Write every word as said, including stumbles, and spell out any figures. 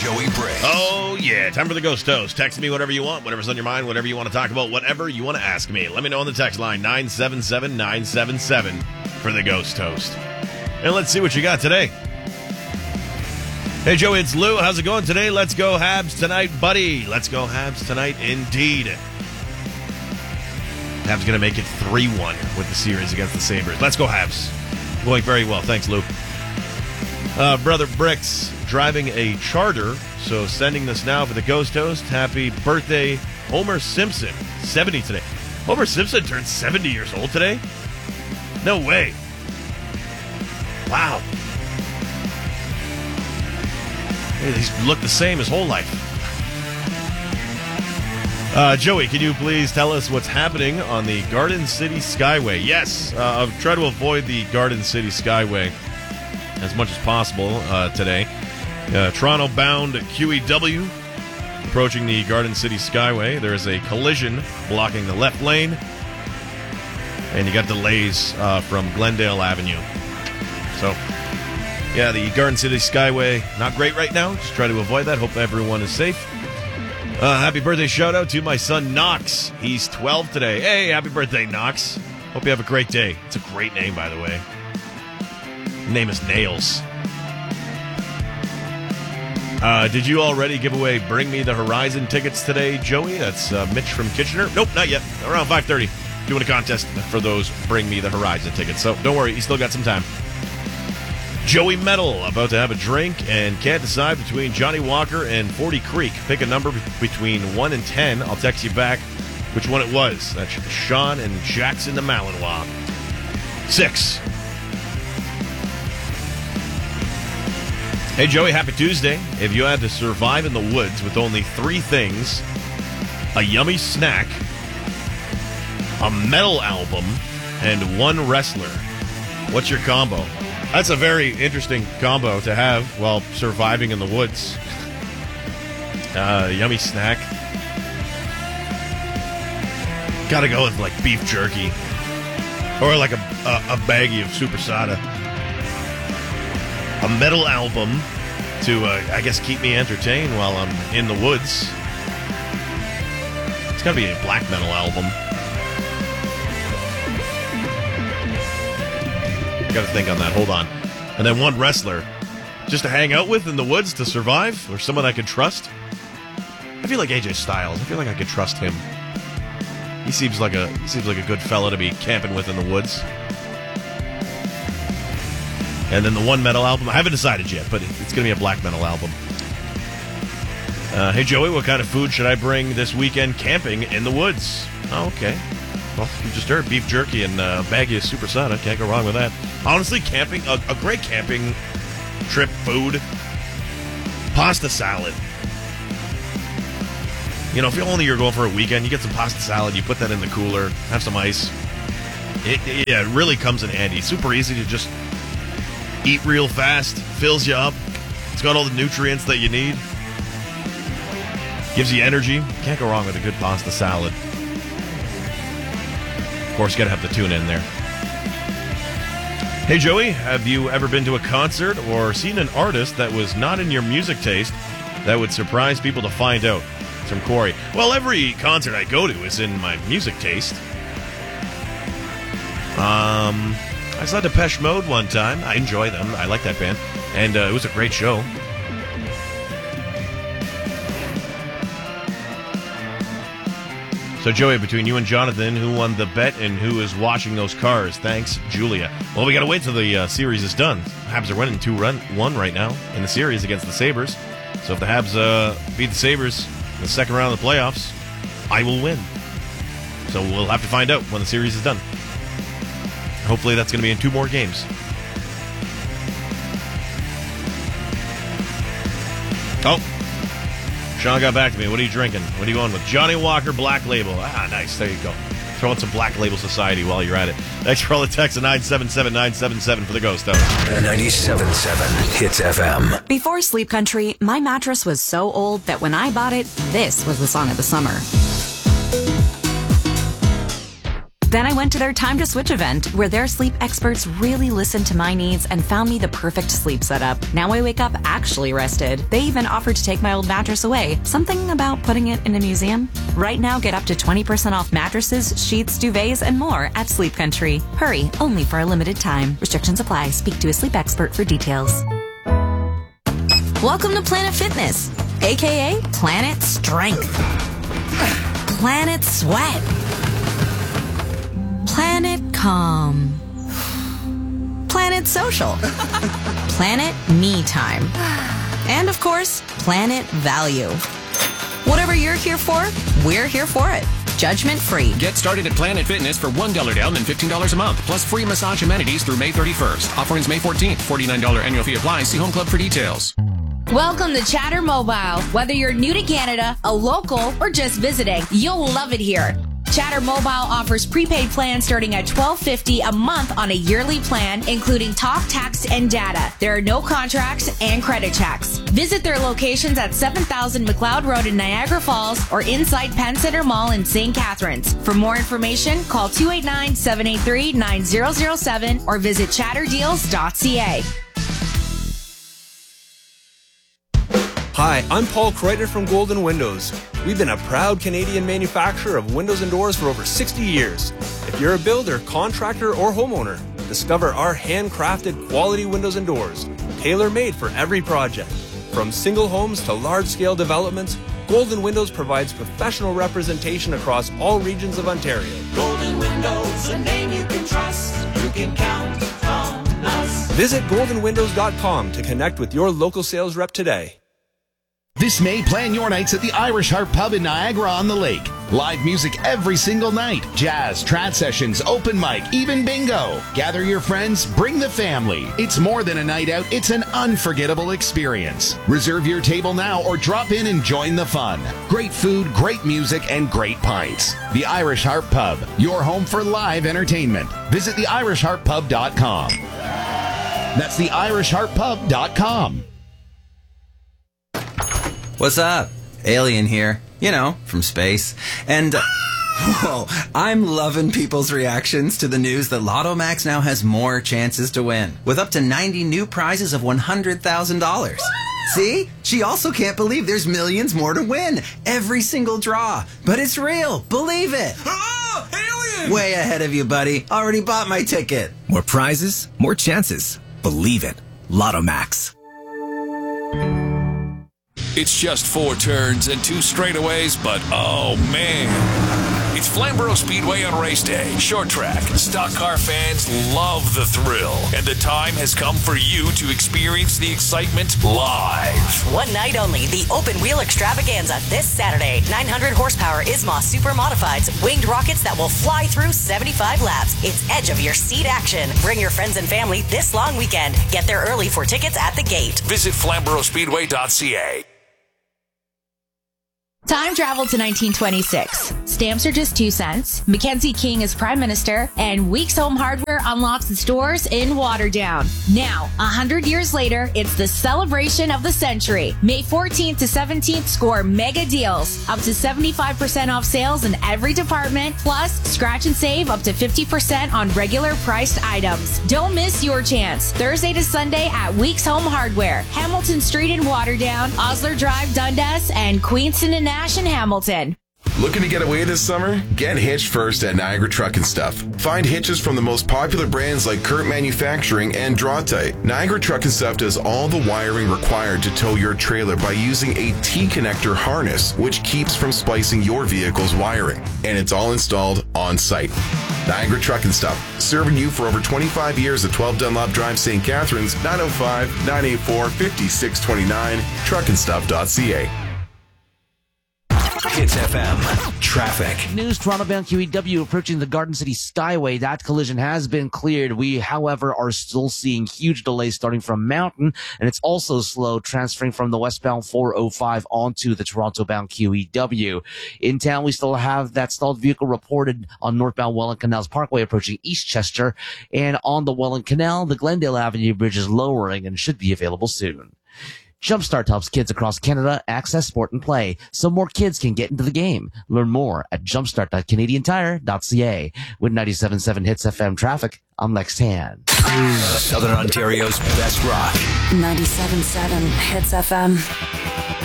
Joey Briggs. Oh, yeah. Time for the Ghost Toast. Text me whatever you want, whatever's on your mind, whatever you want to talk about, whatever you want to ask me. Let me know on the text line, nine seven seven nine seven seven for the Ghost Toast. And let's see what you got today. Hey, Joey, it's Lou. How's it going today? Let's go Habs tonight, buddy. Let's go Habs tonight, indeed. Habs going to make it three one with the series against the Sabres. Let's go Habs. Going very well. Thanks, Lou. Uh, Brother Bricks driving a charter, so sending this now for the Ghost Toast. Happy birthday, Homer Simpson. seventy today. Homer Simpson turned seventy years old today? No way. Wow. Hey, he's looked the same his whole life. Uh, Joey, can you please tell us what's happening on the Garden City Skyway? Yes, uh, I'll try to avoid the Garden City Skyway as much as possible uh, today. Uh, Toronto-bound Q E W approaching the Garden City Skyway. There is a collision blocking the left lane, and you got delays uh, from Glendale Avenue. So, yeah, the Garden City Skyway, not great right now. Just try to avoid that. Hope everyone is safe. Uh, happy birthday shout out to my son Knox. He's twelve today. Hey, happy birthday, Knox. Hope you have a great day. It's a great name, by the way. His name is Nails. Uh, did you already give away Bring Me the Horizon tickets today, Joey? That's uh, Mitch from Kitchener. Nope, not yet. Around five thirty. Doing a contest for those Bring Me the Horizon tickets. So don't worry, you still got some time. Joey Metal, about to have a drink and can't decide between Johnny Walker and forty Creek. Pick a number between one and ten. I'll text you back which one it was. That's Sean and Jackson the Malinois. Six. Hey, Joey, happy Tuesday. If you had to survive in the woods with only three things, a yummy snack, a metal album, and one wrestler, what's your combo? That's a very interesting combo to have while surviving in the woods. Uh, yummy snack. Gotta go with, like, beef jerky. Or, like, a, a, a baggie of Super Sada. A metal album to, uh, I guess, keep me entertained while I'm in the woods. It's gotta be a black metal album. Got to think on that. Hold on. And then one wrestler just to hang out with in the woods to survive, or someone I could trust. I feel like A J Styles. I feel like I could trust him. He seems like a he seems like a good fella to be camping with in the woods. And then the one metal album. I haven't decided yet, but it's going to be a black metal album. Uh, hey, Joey, what kind of food should I bring this weekend camping in the woods? Oh, okay. Well, you just heard beef jerky and uh, baggie of Super Sada. Can't go wrong with that. Honestly, camping, a, a great camping trip food, pasta salad. You know, if you only you're going for a weekend, you get some pasta salad, you put that in the cooler, have some ice. It, it, yeah, it really comes in handy. Super easy to just eat real fast, fills you up. It's got all the nutrients that you need. Gives you energy. Can't go wrong with a good pasta salad. Of course, you got to have the tuna in there. Hey, Joey, have you ever been to a concert or seen an artist that was not in your music taste that would surprise people to find out? It's from Corey. Well, every concert I go to is in my music taste. Um, I saw Depeche Mode one time. I enjoy them. I like that band. And uh, it was a great show. So, Joey, between you and Jonathan, who won the bet and who is washing those cars? Thanks, Julia. Well, we got to wait till the uh, series is done. Habs are winning two one right now in the series against the Sabres. So if the Habs uh, beat the Sabres in the second round of the playoffs, I will win. So we'll have to find out when the series is done. Hopefully that's going to be in two more games. Oh. Sean got back to me. What are you drinking? What are you going with? Johnny Walker Black Label. Ah, nice. There you go. Throw in some Black Label Society while you're at it. Thanks for all the texts at nine seven seven nine seven seven for the Ghost Hour. ninety-seven point seven Hits F M. Before Sleep Country, my mattress was so old that when I bought it, this was the song of the summer. Then I went to their Time to Switch event, where their sleep experts really listened to my needs and found me the perfect sleep setup. Now I wake up actually rested. They even offered to take my old mattress away. Something about putting it in a museum? Right now, get up to twenty percent off mattresses, sheets, duvets, and more at Sleep Country. Hurry, only for a limited time. Restrictions apply. Speak to a sleep expert for details. Welcome to Planet Fitness, aka Planet Strength, Planet Sweat, Planet Calm, Planet Social, Planet Me Time, and of course, Planet Value. Whatever you're here for, we're here for it. Judgment free. Get started at Planet Fitness for one dollar down and fifteen dollars a month, plus free massage amenities through May thirty-first. Offer ends May fourteenth. forty-nine dollars annual fee applies. See Home Club for details. Welcome to Chatter Mobile. Whether you're new to Canada, a local, or just visiting, you'll love it here. Chatter Mobile offers prepaid plans starting at twelve fifty a month on a yearly plan, including talk, text, and data. There are no contracts and credit checks. Visit their locations at seven thousand McLeod Road in Niagara Falls or inside Penn Center Mall in Saint Catharines. For more information, call two eight nine, seven eight three, nine zero zero seven or visit chatter deals dot c a. Hi, I'm Paul Kreuter from Golden Windows. We've been a proud Canadian manufacturer of windows and doors for over sixty years. If you're a builder, contractor, or homeowner, discover our handcrafted quality windows and doors, tailor-made for every project. From single homes to large-scale developments, Golden Windows provides professional representation across all regions of Ontario. Golden Windows, a name you can trust. You can count on us. Visit golden windows dot com to connect with your local sales rep today. This May, plan your nights at the Irish Harp Pub in Niagara-on-the-Lake. Live music every single night. Jazz, trad sessions, open mic, even bingo. Gather your friends, bring the family. It's more than a night out, it's an unforgettable experience. Reserve your table now or drop in and join the fun. Great food, great music, and great pints. The Irish Harp Pub, your home for live entertainment. Visit the irish harp pub dot com. That's the irish harp pub dot com. What's up? Alien here. You know, from space. And, uh, whoa, I'm loving people's reactions to the news that Lotto Max now has more chances to win, with up to ninety new prizes of one hundred thousand dollars. See? She also can't believe there's millions more to win. Every single draw. But it's real. Believe it. Oh, alien! Way ahead of you, buddy. Already bought my ticket. More prizes, more chances. Believe it. Lotto Max. It's just four turns and two straightaways, but oh man. It's Flamborough Speedway on race day. Short track. Stock car fans love the thrill. And the time has come for you to experience the excitement live. One night only, the open wheel extravaganza this Saturday. nine hundred horsepower Isma Super Modifieds. Winged rockets that will fly through seventy-five laps. It's edge of your seat action. Bring your friends and family this long weekend. Get there early for tickets at the gate. Visit flamborough speedway dot c a. Time travel to nineteen twenty-six. Stamps are just two cents. Mackenzie King is prime minister, and Weeks Home Hardware unlocks its doors in Waterdown. Now, a hundred years later, it's the celebration of the century. May fourteenth to seventeenth, score mega deals. Up to seventy-five percent off sales in every department, plus scratch and save up to fifty percent on regular priced items. Don't miss your chance. Thursday to Sunday at Weeks Home Hardware, Hamilton Street in Waterdown, Osler Drive, Dundas, and Queenston and Nash in Hamilton. Looking to get away this summer? Get hitched first at Niagara Truck and Stuff. Find hitches from the most popular brands like Kurt Manufacturing and Draw-Tite. Niagara Truck and Stuff does all the wiring required to tow your trailer by using a T-connector harness, which keeps from splicing your vehicle's wiring. And it's all installed on site. Niagara Truck and Stuff, serving you for over twenty-five years at twelve Dunlop Drive, Saint Catharines, nine oh five, nine eight four, five six two nine, truck and stuff dot c a. Hits F M. Traffic. News, Toronto bound Q E W approaching the Garden City Skyway. That collision has been cleared. We, however, are still seeing huge delays starting from Mountain, and it's also slow transferring from the westbound four oh five onto the Toronto bound Q E W. In town, we still have that stalled vehicle reported on northbound Welland Canals Parkway approaching Eastchester, and on the Welland Canal, the Glendale Avenue Bridge is lowering and should be available soon. Jumpstart helps kids across Canada access sport and play so more kids can get into the game. Learn more at jumpstart dot canadian tire dot c a. With ninety-seven point seven Hits F M traffic, I'm Lex Tan. Southern Ontario's best rock. ninety-seven point seven Hits F M.